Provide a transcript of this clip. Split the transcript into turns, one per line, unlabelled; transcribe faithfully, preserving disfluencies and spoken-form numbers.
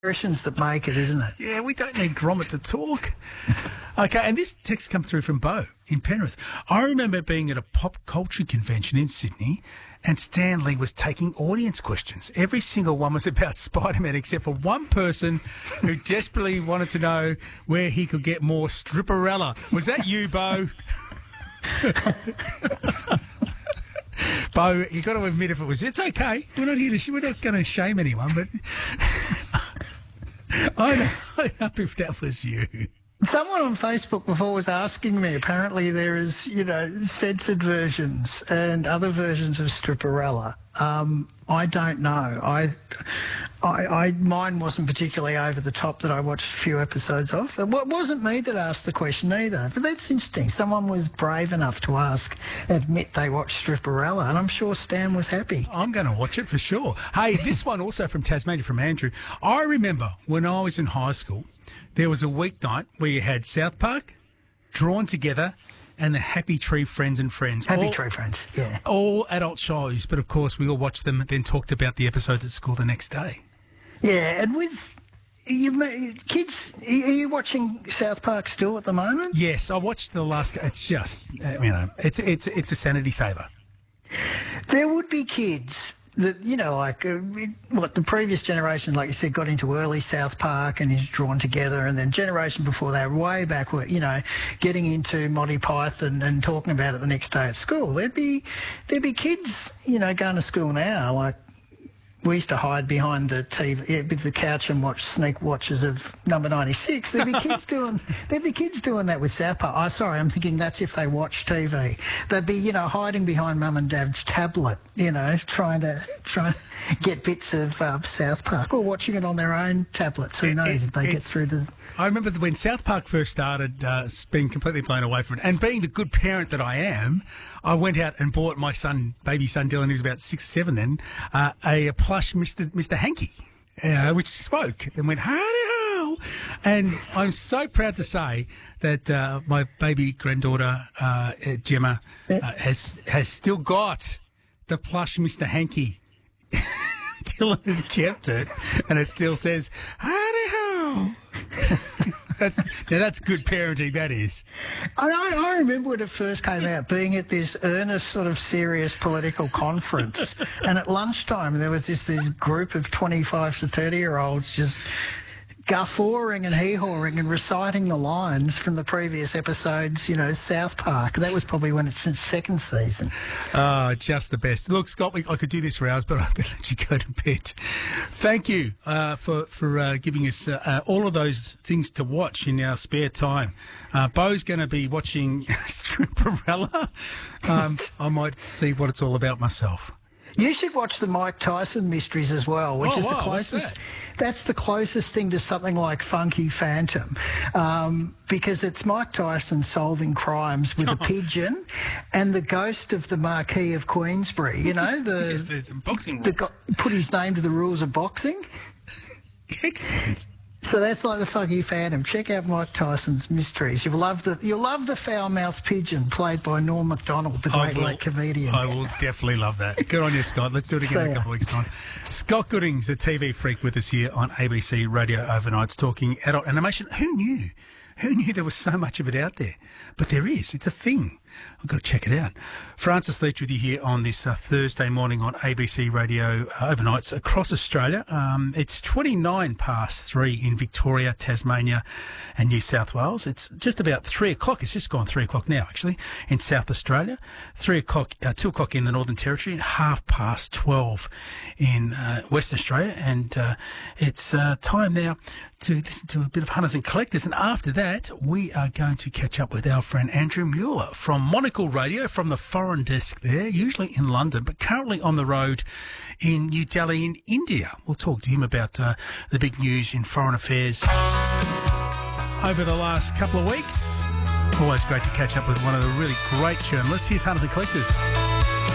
expressions that make it, isn't it?
Yeah, we don't need Gromit to talk. Okay, and this text comes through from Bo in Penrith. I remember being at a pop culture convention in Sydney and Stanley was taking audience questions. Every single one was about Spider-Man except for one person who desperately wanted to know where he could get more stripperella. Was that you, Bo? Bo, you got to admit if it was. It's okay. We're not here to. We're not going to shame anyone, but I don't, I don't know if that was you.
Someone on Facebook before was asking me, apparently there is, you know, censored versions and other versions of Stripperella. Um, I don't know. I, I, I, mine wasn't particularly over the top that I watched a few episodes of. It wasn't me that asked the question either. But that's interesting. Someone was brave enough to ask, admit they watched Stripperella, and I'm sure Stan was happy.
I'm going to watch it for sure. Hey, this one also from Tasmania, from Andrew. I remember when I was in high school, there was a weeknight where you had South Park, Drawn Together, and the Happy Tree Friends and Friends.
Happy
all,
Tree Friends, yeah.
All adult shows, but of course we all watched them and then talked about the episodes at school the next day.
Yeah, and with you kids, are you watching South Park still at the moment?
Yes, I watched the last. It's just, uh, you know, it's it's it's a sanity saver.
There would be kids that, you know, like uh, what the previous generation, like you said, got into early South Park and is Drawn Together, and then generation before that, way back, were, you know, getting into Monty Python and talking about it the next day at school. There'd be there'd be kids, you know, going to school now, like. We used to hide behind the T V, yeah, the couch and watch sneak watches of Number ninety-six. There'd be kids doing, there'd be kids doing that with South Park. Oh, sorry, I'm thinking that's if they watch T V. They'd be, you know, hiding behind Mum and Dad's tablet, you know, trying to try to get bits of uh, South Park, or watching it on their own tablets. Who knows it, if they get through the.
I remember when South Park first started, uh, being completely blown away from it, and being the good parent that I am, I went out and bought my son, baby son Dylan, who was about six, seven then, uh, a plush Mister Mister Hanky, uh, which spoke and went, howdy ho. And I'm so proud to say that uh, my baby granddaughter, uh, Gemma, uh, has has still got the plush Mister Hanky. Dylan has kept it, and it still says, howdy ho. That's, now that's good parenting, that is.
I, I remember when it first came out, being at this earnest, sort of serious political conference, and at lunchtime there was this, this group of twenty-five to thirty-year-olds just guffawing and hee-hawing and reciting the lines from the previous episodes, you know, South Park. That was probably when it's its second season.
Oh, just the best. Look, Scott, we, I could do this for hours, but I better let you go to bed. Thank you uh, for, for uh, giving us uh, uh, all of those things to watch in our spare time. Uh, Bo's going to be watching Stripperella. Um, I might see what it's all about myself.
You should watch the Mike Tyson mysteries as well, which
oh,
is
wow,
the closest.
That?
That's the closest thing to something like Funky Phantom, um, because it's Mike Tyson solving crimes with a pigeon and the ghost of the Marquis of Queensbury. You know, the,
yes, the, the boxing
the,
rules.
the put his name to the rules of boxing.
Excellent.
So that's like the Funky Phantom. Check out Mike Tyson's mysteries. You'll love the you'll love the foul-mouthed pigeon played by Norm Macdonald, the great
will,
late comedian.
I will definitely love that. Good on you, Scott. Let's do it again
So,
in a couple of weeks' time. Scott Goodings, the T V freak, with us here on A B C Radio Overnights, talking adult animation. Who knew? Who knew there was so much of it out there? But there is. It's a thing. I've got to check it out. Francis Leach with you here on this uh, Thursday morning on A B C Radio uh, Overnights across Australia. Um, it's twenty-nine past three in Victoria, Tasmania and New South Wales. It's just about three o'clock. It's just gone three o'clock now, actually, in South Australia. Three o'clock, uh, two o'clock in the Northern Territory, and half past twelve in uh, West Australia. And uh, it's uh, time now to listen to a bit of Hunters and Collectors. And after that, we are going to catch up with our friend Andrew Mueller from Monocle Radio, from the foreign desk there, usually in London, but currently on the road in New Delhi in India. We'll talk to him about uh, the big news in foreign affairs over the last couple of weeks. Always great to catch up with one of the really great journalists. Here's Hunters and Collectors.